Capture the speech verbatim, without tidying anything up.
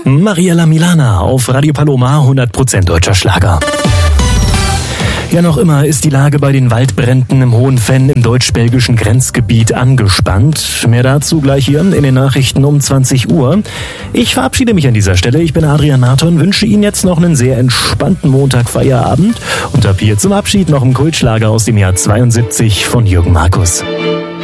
Mariella Milana auf Radio Paloma, hundert Prozent deutscher Schlager. Ja, noch immer ist die Lage bei den Waldbränden im Hohenfenn im deutsch-belgischen Grenzgebiet angespannt. Mehr dazu gleich hier in den Nachrichten um zwanzig Uhr. Ich verabschiede mich an dieser Stelle. Ich bin Adrian Marton, wünsche Ihnen jetzt noch einen sehr entspannten Montag-Feierabend und habe hier zum Abschied noch einen Kultschlager aus dem Jahr zweiundsiebzig von Jürgen Markus.